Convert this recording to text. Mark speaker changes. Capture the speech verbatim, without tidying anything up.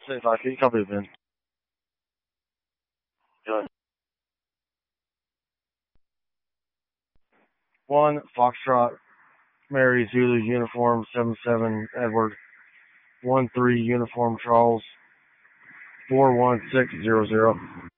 Speaker 1: seventy-five feet, copy, Ben. Go ahead. One, Foxtrot, Mary Zulu, uniform, seven seven, Edward. One, three, uniform, Charles. Four, one, six, zero, zero.